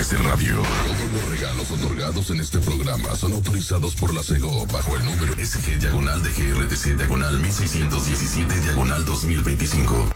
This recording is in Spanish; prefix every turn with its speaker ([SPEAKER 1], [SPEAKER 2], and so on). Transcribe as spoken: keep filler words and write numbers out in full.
[SPEAKER 1] G C Radio. Todos los regalos otorgados en este programa son autorizados por la SEGO bajo el número S G diagonal de G R T C diagonal mil seiscientos diecisiete diagonal dos mil veinticinco.